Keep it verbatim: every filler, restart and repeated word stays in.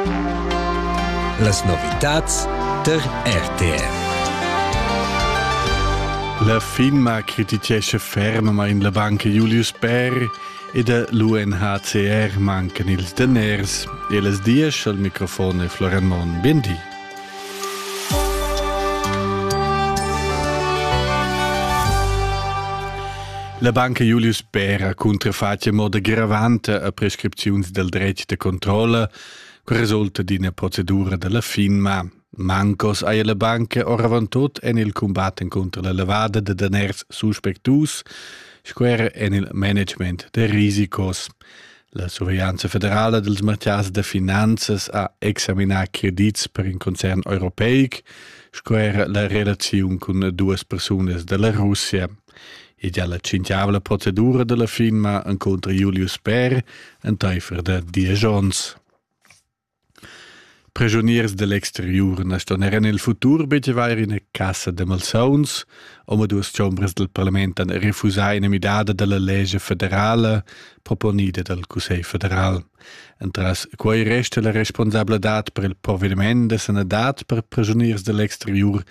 Las novitats der R T M. La FINMA criticesce ferma in la banca Julius Baer e da l'U N H C R mancan ils deners. E las dies al microfono Florian Mon. Bendi. La banca Julius Baer ha contrafatg in modo gravante a prescripziuns del dretg de controlla che resulta d'ina procedura della FINMA. Mancos a la banca oravantot en il combatten contra la levada de deners suspectus, square en il management de risicos. La Sorveglianza Federale dels Mercats de Finanzas ha examinat credits per un concern europeic, square la relazione con due personas della Russia. E già la cinquiavla procedura della FINMA incontra Julius Baer, un teifer de Diejons. Prigioniers dell'exterior nastoneren nel futur begevair in cassa de malsauns, ome duas chambres del Parlament han refusai una midada della legge federale proponida dal Consell Federal. Entras quai resta la responsabilitat per il provvediment de sanadat per prigioniers dell'exterior